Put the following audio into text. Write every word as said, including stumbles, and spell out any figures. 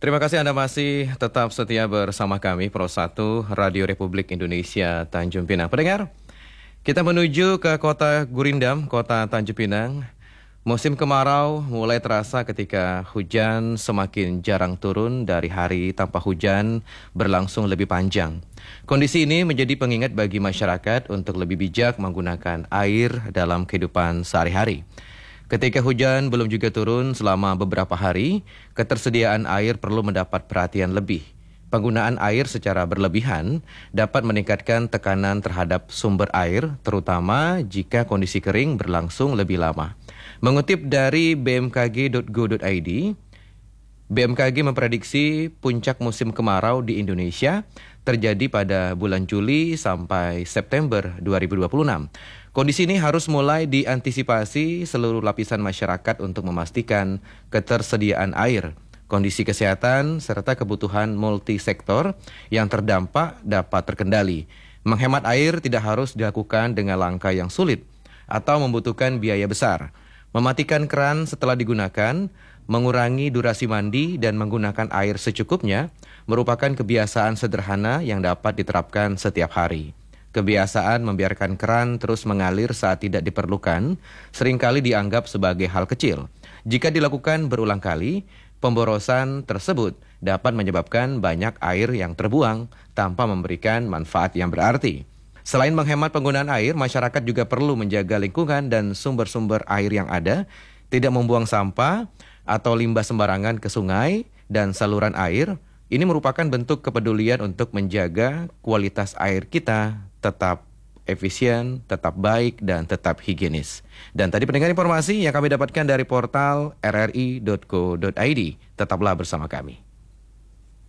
Terima kasih Anda masih tetap setia bersama kami, Pro satu Radio Republik Indonesia Tanjung Pinang. Pendengar, kita menuju ke kota Gurindam, kota Tanjung Pinang. Musim kemarau mulai terasa ketika hujan semakin jarang turun, dari hari tanpa hujan berlangsung lebih panjang. Kondisi ini menjadi pengingat bagi masyarakat untuk lebih bijak menggunakan air dalam kehidupan sehari-hari. Ketika hujan belum juga turun selama beberapa hari, ketersediaan air perlu mendapat perhatian lebih. Penggunaan air secara berlebihan dapat meningkatkan tekanan terhadap sumber air, terutama jika kondisi kering berlangsung lebih lama. Mengutip dari b m k g titik go titik i d, B M K G memprediksi puncak musim kemarau di Indonesia terjadi pada bulan Juli sampai September dua ribu dua puluh enam. Kondisi ini harus mulai diantisipasi seluruh lapisan masyarakat untuk memastikan ketersediaan air, kondisi kesehatan, serta kebutuhan multisektor yang terdampak dapat terkendali. Menghemat air tidak harus dilakukan dengan langkah yang sulit atau membutuhkan biaya besar. Mematikan keran setelah digunakan, mengurangi durasi mandi dan menggunakan air secukupnya merupakan kebiasaan sederhana yang dapat diterapkan setiap hari. Kebiasaan membiarkan keran terus mengalir saat tidak diperlukan seringkali dianggap sebagai hal kecil. Jika dilakukan berulang kali, pemborosan tersebut dapat menyebabkan banyak air yang terbuang tanpa memberikan manfaat yang berarti. Selain menghemat penggunaan air, masyarakat juga perlu menjaga lingkungan dan sumber-sumber air yang ada, tidak membuang sampah atau limbah sembarangan ke sungai dan saluran air. Ini merupakan bentuk kepedulian untuk menjaga kualitas air kita tetap efisien, tetap baik, dan tetap higienis. Dan tadi pendengar informasi yang kami dapatkan dari portal r r i titik go titik i d. Tetaplah bersama kami.